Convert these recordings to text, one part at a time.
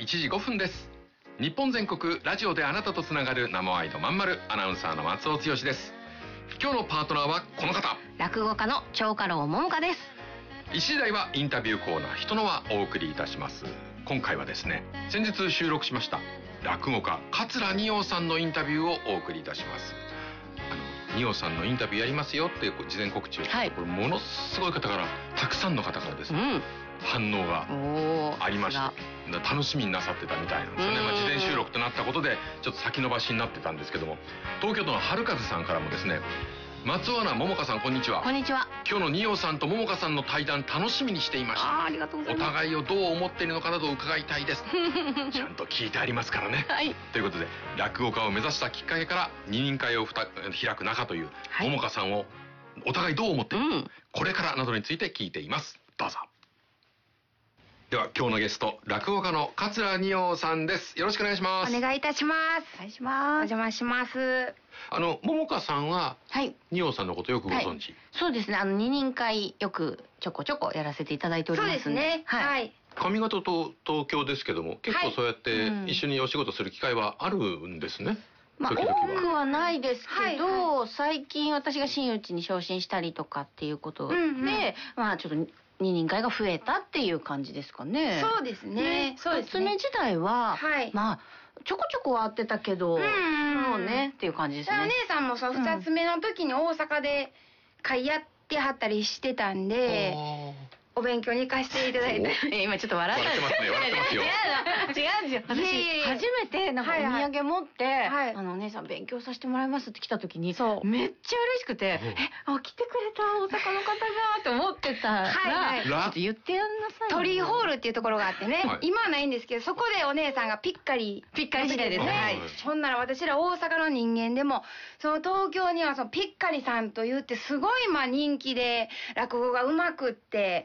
1時5分です。日本全国ラジオであなたとつながる生ワイドまんまる、アナウンサーの松尾剛です。今日のパートナーはこの方、 落語家の長家老桃花です。 1時台はインタビューコーナー人の輪お送りいたします。今回はですね、先日収録しました落語家桂二葉さんのインタビューをお送りいたします。二葉さんのインタビューやりますよって事前告知をしたところ、ものすごい方から、たくさんの方からですね、反応がありまして、楽しみになさってたみたいなんですよね。事前収録となったことでちょっと先延ばしになってたんですけども、東京都の春風さんからもですね、松尾アナ、桃花さん、こんにちは。 こんにちは。 今日の二葉さんと桃花さんの対談楽しみにしていました。 ありがとうございます。 お互いをどう思っているのかなど伺いたいですちゃんと聞いてありますからね、はい、ということで、落語家を目指したきっかけから二人会を開く中という、桃花さんをお互いどう思っている、これからなどについて聞いています。どうぞ。では今日のゲスト、落語家の桂二葉さんです。よろしくお願いします。 お願いいたします。 お願いします。 お邪魔します。 桃花さんは、二葉さんのことよくご存知？ そうですね。二人会よくちょこちょこやらせていただいております。 そうですね。はい。 上方と東京ですけども、結構そうやって一緒にお仕事する機会はあるんですね。 多くはないですけど、最近私が真打ちに昇進したりとかっていうことで、ちょっと二人会が増えたっていう感じですかね。 そうですね。 そうですね。時代は、ちょこちょこ会ってたけど、そうねっていう感じですね。 お姉さんもそう、2つ目の時に大阪で会やってはったりしてたんで、お勉強に行かせていただいて。 今ちょっと笑ってますね。 笑ってますよ。 違うんですよ。私、初めてなんかお土産持って、お姉さん勉強させてもらいますって来た時に、めっちゃ嬉しくて、来てくれた大阪の方がって思ってたら、ちょっと言ってやんなさい。 鳥居ホールっていうところがあってね、今はないんですけど、そこでお姉さんがピッカリ時代ですね。 ほんなら私ら大阪の人間でも、その東京にはそのピッカリさんと言ってすごい人気で、落語がうまくって、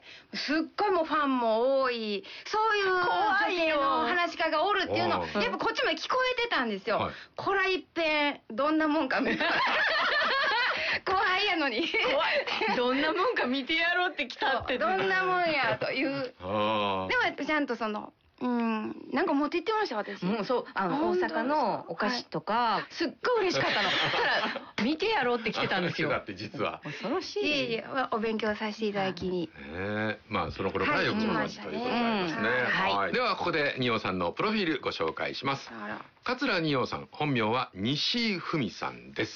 すっごいもうファンも多い、そういう女性の話し家がおるっていうの、やっぱこっちも聞こえてたんですよ。こら一遍、どんなもんか見て。後輩やのに。 どんなもんか見てやろうって来たって。 どんなもんやという。でもちゃんとなんか持って行ってました、私。 そう、大阪のお菓子とか、すっごい嬉しかったの。ただ、見てやろうって来てたんですよ。 だって実は。 恐ろしい。 いえ、お勉強させていただきに。 その頃からよくご存知ということでありますね。では、ここで二葉さんのプロフィールご紹介します。桂二葉さん、本名は西井文さんです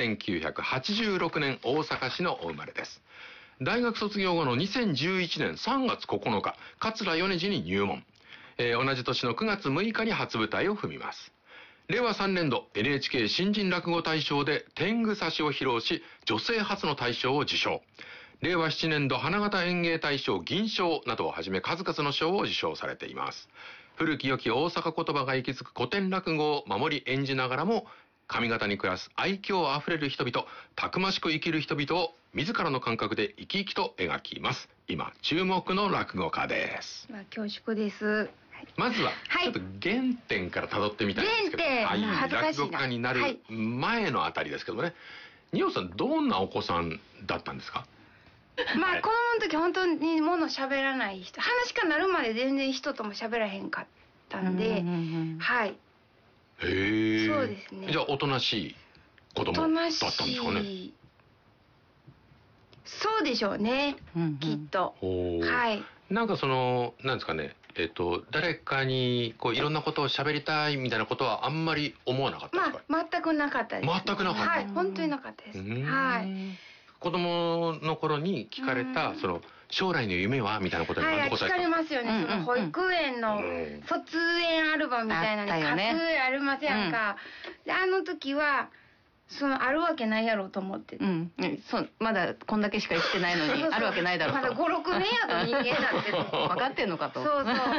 。1986年大阪市のお生まれです。大学卒業後の2011年3月9日、桂米次に入門。同じ年の9月6日に初舞台を踏みます。令和3年度 NHK 新人落語大賞で天狗差しを披露し、女性初の大賞を受賞。令和7年度花形演芸大賞銀賞などをはじめ数々の賞を受賞されています。古き良き大阪言葉が息づく古典落語を守り演じながらも、上方に暮らす愛嬌あふれる人々、たくましく生きる人々を自らの感覚で生き生きと描きます。今注目の落語家です。 恐縮です。 まずはちょっと原点から辿ってみたいんですけど、落語家になる前のあたりですけどもね、二葉さんどんなお子さんだったんですか？ 子供の時本当に物喋らない人、話かなるまで全然人とも喋らへんかったんで、そうですね。 じゃあおとなしい子供だったんですかね。 そうでしょうね、きっと。 なんかなんですかね、誰かにいろんなことを喋りたいみたいなことはあんまり思わなかったですか？ 全くなかったです。 全くなかった。 本当になかったです。 子供の頃に聞かれた将来の夢はみたいなことに何て答えた？ 聞かれますよね。保育園の卒園アルバムみたいなのに書くありますやんか。で、あの時はあるわけないやろうと思って。 まだこんだけしか生きてないのにあるわけないだろうと。 まだ5、6年やと人間なんて。 分かってんのかと。 そうそう。